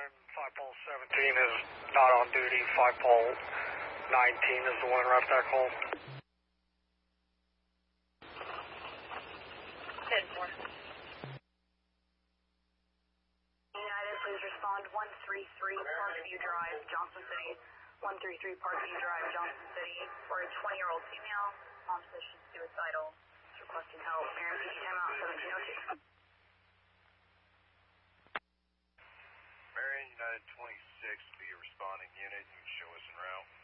5 pole 17 is not on duty. 5 pole 19 is the one in REFTAC hold. 10-4. United, please respond 133 Parkview Drive, Johnson City. 133 Parkview Drive, Johnson City, for a 20-year-old female, on position suicidal, requesting help. Parent PG timeout 1702. Marion United 26 be your responding unit. You can show us en route.